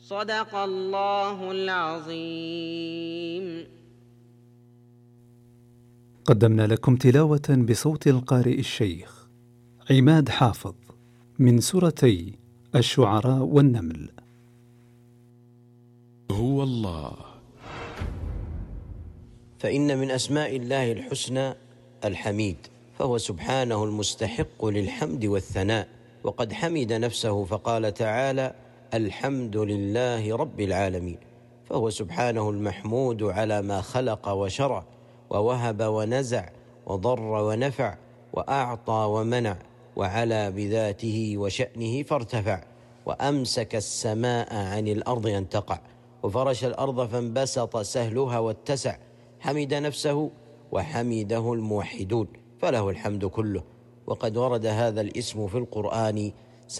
صدق الله العظيم. قدمنا لكم تلاوة بصوت القارئ الشيخ عماد حافظ من سورتي الشعراء والنمل. هو الله. فإن من أسماء الله الحسنى الحميد، فهو سبحانه المستحق للحمد والثناء، وقد حمد نفسه فقال تعالى: الحمد لله رب العالمين. فهو سبحانه المحمود على ما خلق وشرع ووهب ونزع وضر ونفع وأعطى ومنع، وعلى بذاته وشأنه فارتفع، وأمسك السماء عن الأرض أن تقع، وفرش الأرض فانبسط سهلها واتسع. حمد نفسه وحمده الموحدون، فله الحمد كله. وقد ورد هذا الاسم في القرآن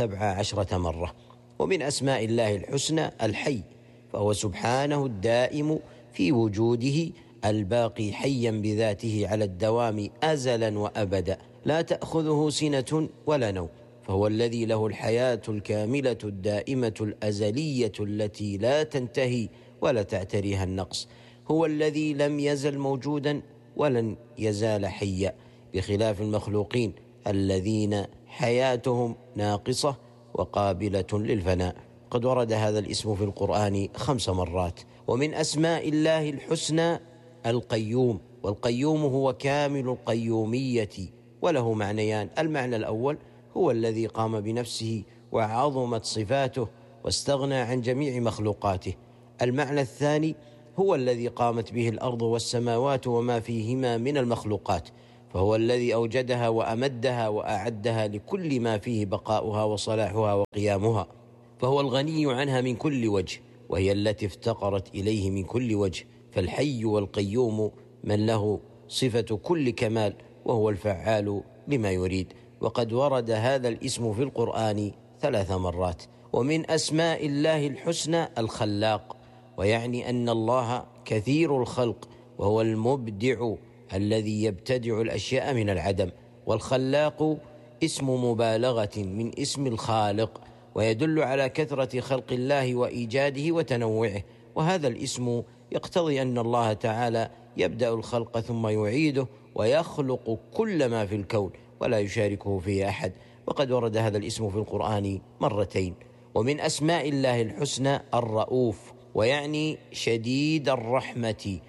17 مرة. ومن أسماء الله الحسنى الحي، فهو سبحانه الدائم في وجوده الباقي حيا بذاته على الدوام أزلا وأبدا، لا تأخذه سنة ولا نوم، فهو الذي له الحياة الكاملة الدائمة الأزلية التي لا تنتهي ولا تعتريها النقص. هو الذي لم يزل موجودا ولن يزال حيا، بخلاف المخلوقين الذين حياتهم ناقصة وقابلة للفناء. قد ورد هذا الاسم في القرآن 5 مرات. ومن أسماء الله الحسنى القيوم، والقيوم هو كامل القيومية، وله معنيان: المعنى الأول هو الذي قام بنفسه وعظمت صفاته واستغنى عن جميع مخلوقاته. المعنى الثاني هو الذي قامت به الأرض والسماوات وما فيهما من المخلوقات، فهو الذي أوجدها وأمدها وأعدها لكل ما فيه بقاؤها وصلاحها وقيامها، فهو الغني عنها من كل وجه، وهي التي افتقرت إليه من كل وجه. فالحي والقيوم من له صفة كل كمال، وهو الفعال لما يريد. وقد ورد هذا الاسم في القرآن 3 مرات. ومن أسماء الله الحسنى الخلاق، ويعني أن الله كثير الخلق، وهو المبدع الذي يبتدع الأشياء من العدم. والخلاق اسم مبالغة من اسم الخالق، ويدل على كثرة خلق الله وإيجاده وتنوعه. وهذا الاسم يقتضي أن الله تعالى يبدأ الخلق ثم يعيده، ويخلق كل ما في الكون ولا يشاركه فيه أحد. وقد ورد هذا الاسم في القرآن 2 مرات. ومن أسماء الله الحسنى الرؤوف، ويعني شديد الرحمة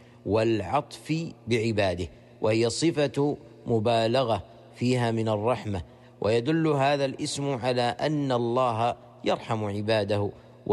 والعطف بعباده، وهي صفة مبالغة فيها من الرحمة. ويدل هذا الاسم على أن الله يرحم عباده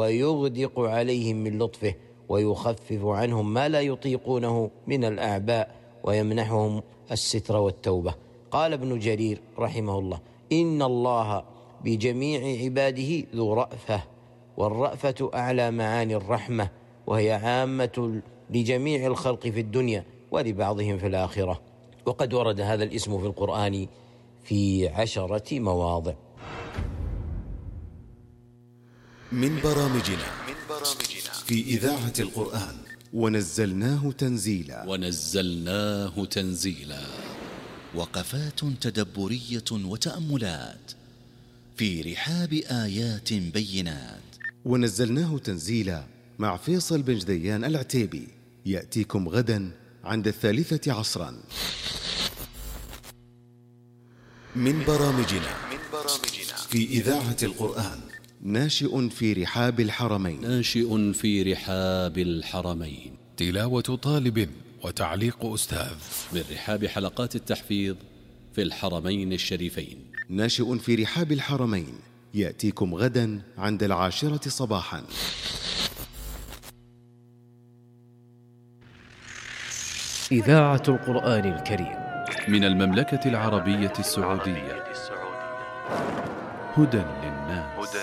ويغدق عليهم من لطفه، ويخفف عنهم ما لا يطيقونه من الأعباء، ويمنحهم الستر والتوبة. قال ابن جرير رحمه الله: إن الله بجميع عباده ذو رأفة، والرأفة أعلى معاني الرحمة، وهي عامة لجميع الخلق في الدنيا ولبعضهم في الآخرة. وقد ورد هذا الاسم في القرآن في 10 مواضع. من برامجنا في إذاعة القرآن: ونزلناه تنزيلا. وقفات تدبرية وتأملات في رحاب آيات بينات. ونزلناه تنزيلا مع فيصل بن جديان العتيبي، يأتيكم غدا عند 3 عصرا. من برامجنا في إذاعة القرآن: ناشئ في رحاب الحرمين. تلاوة طالب وتعليق أستاذ من رحاب حلقات التحفيظ في الحرمين الشريفين. ناشئ في رحاب الحرمين يأتيكم غدا عند 10 صباحا. إذاعة القرآن الكريم من المملكة العربية السعودية. هدى للناس.